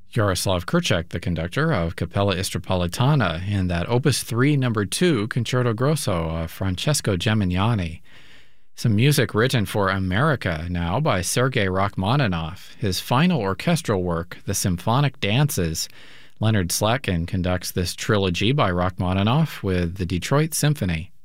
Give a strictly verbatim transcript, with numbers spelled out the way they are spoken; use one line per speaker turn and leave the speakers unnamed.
Yaroslav Kurchak, the conductor of Capella Istropolitana, in that Opus three, Number two, Concerto Grosso of Francesco Gemignani. Some music written for America now by Sergei Rachmaninoff. His final orchestral work, The Symphonic Dances. Leonard Slatkin conducts this trilogy by Rachmaninoff with the Detroit Symphony.